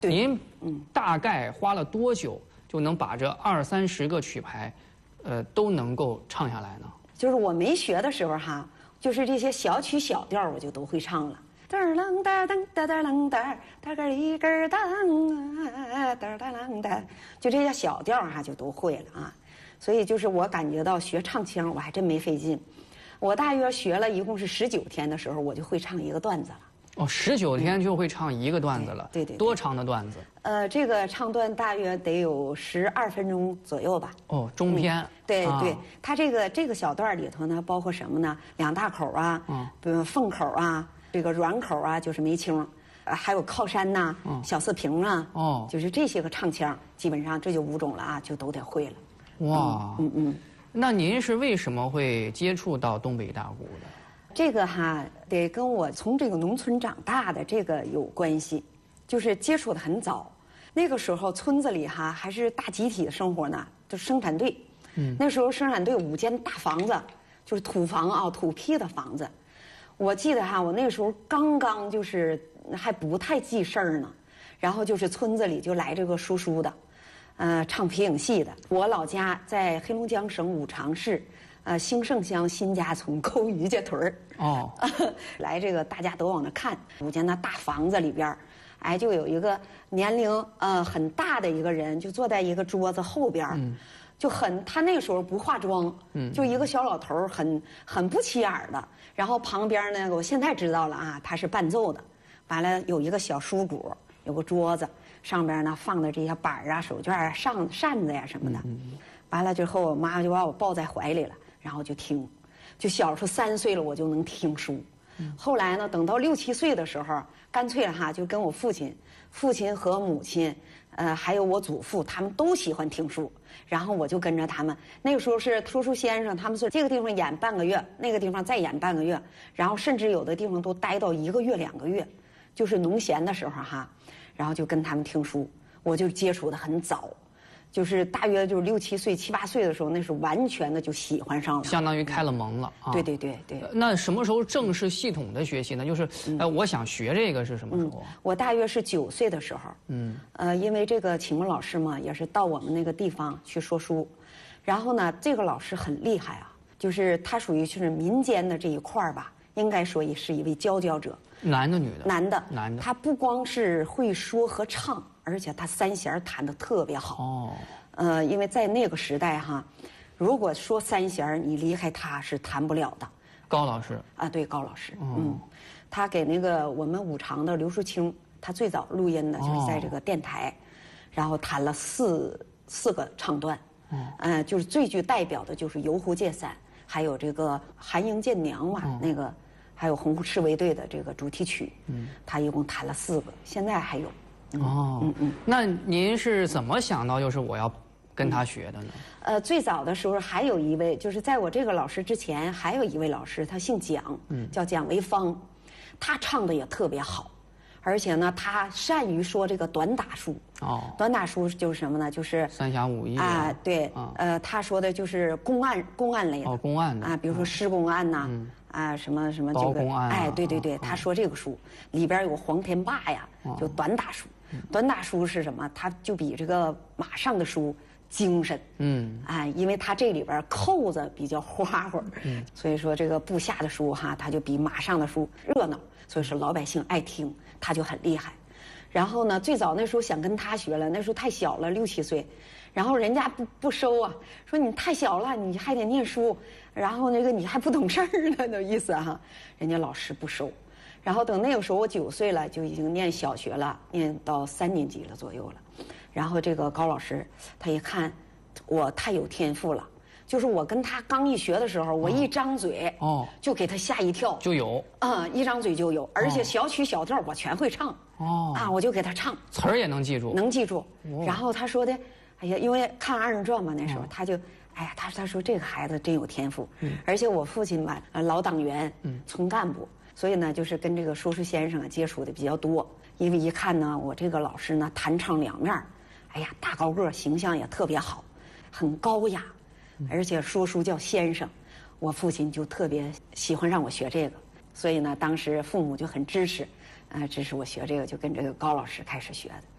您大概花了多久就能把这20-30个曲牌，都能够唱下来呢？ 就是我没学的时候哈，就是这些小曲小调我就都会唱了。噔儿啷哒噔哒哒啷哒，哒个里个儿当啊，哒哒啷哒，就这些小调哈就都会了啊。所以就是我感觉到学唱腔我还真没费劲，我大约学了一共是19天的时候，我就会唱一个段子了。 哦，19天就会唱一个段子了。 对对。 多长的段子？ 这个唱段大约得有12分钟左右吧。 哦，中篇。 对对，它这个小段里头呢，包括什么呢？2大口啊，比如凤口啊，这个软口啊，就是眉清，还有靠山呐，小四平啊，就是这些个唱腔，基本上这就5种了啊，就都得会了。 哇，那您是为什么会接触到东北大鼓的？ 这个哈得跟我从这个农村长大的这个有关系，就是接触的很早。那个时候村子里哈还是大集体的生活呢，就是生产队。那时候生产队5间大房子，就是土房啊，土坯的房子。我记得哈，我那个时候刚刚就是还不太记事儿呢，然后就是村子里就来这个说书的，唱皮影戏的。我老家在黑龙江省五常市。兴盛乡新家村沟于家屯儿来这个大家都往那看，5间那大房子里边，哎，就有一个年龄很大的一个人，就坐在一个桌子后边，就他那个时候不化妆，就一个小老头，很不起眼的。然后旁边呢，我现在知道了啊，他是伴奏的。完了有一个小书鼓，有个桌子，上边呢放的这些板啊、手绢啊、扇子呀什么的。完了之后，我妈就把我抱在怀里了。然后就听，就小时候3岁了，我就能听书。后来呢，等到6、7岁的时候，干脆了哈，就跟我父亲和母亲，还有我祖父，他们都喜欢听书。然后我就跟着他们。那个时候是说书先生，他们说这个地方演半个月，那个地方再演半个月，然后甚至有的地方都待到1个月、2个月，就是农闲的时候哈，然后就跟他们听书，我就接触的很早。就是大约就是6、7岁、7、8岁的时候，那是完全的就喜欢上了， 相当于开了蒙了啊！ 对对对对。 那什么时候正式系统的学习呢？就是我想学这个是什么时候？ 我大约是9岁的时候。因为这个启蒙老师嘛，也是到我们那个地方去说书，然后呢，这个老师很厉害啊，就是他属于就是民间的这一块吧，应该说也是一位佼佼者。 男的女的？ 男的。 男的。 他不光是会说和唱。而且他3弦弹得特别好。因为在那个时代哈，如果说3弦你离开他是弹不了的。 高老师啊，对，高老师。他给那个我们五常的刘淑清，他最早录音的就是在这个电台，然后弹了4个唱段。就是最具代表的就是《游湖借伞》，还有这个《寒营见娘》嘛，那个还有红赤卫队的这个主题曲。他一共弹了4个，现在还有。 那您是怎么想到就是我要跟他学的呢？ 最早的时候还有一位，就是在我这个老师之前，还有一位老师，他姓蒋，叫蒋维芳，他唱的也特别好，而且呢，他善于说这个短打书。短打书就是什么呢？就是三侠五义啊，对，他说的就是公案类的。 公案的啊，比如说施公案呐，什么这个刀公案。 哎，对对对，他说这个书里边有黄天霸呀，就短打书。短打书是什么？它就比这个马上的书精神。因为它这里边扣子比较花花，所以说这个部下的书哈，它就比马上的书热闹，所以说老百姓爱听，他就很厉害。然后呢，最早那时候想跟他学了，那时候太小了，6、7岁，然后人家不收啊，说你太小了，你还得念书，然后那个你还不懂事儿呢，那意思哈，人家老师不收。然后等那个时候我9岁了，就已经念小学了，念到3年级了左右了。然后这个高老师他一看我太有天赋了，就是我跟他刚一学的时候，我一张嘴就给他吓一跳， 就有一张嘴就有，而且小曲小调我全会唱。我就给他唱， 词儿也能记住， 能记住。然后他说的，哎呀，因为看2人转嘛，那时候他就，哎呀，他说这个孩子真有天赋。而且我父亲吧，老党员，从干部，所以呢，就是跟这个说书先生接触的比较多。因为一看呢，我这个老师呢，弹唱两面，哎呀，大高个，形象也特别好，很高雅，而且说书叫先生，我父亲就特别喜欢让我学这个，所以呢，当时父母就很支持。支持我学这个，就跟这个高老师开始学的。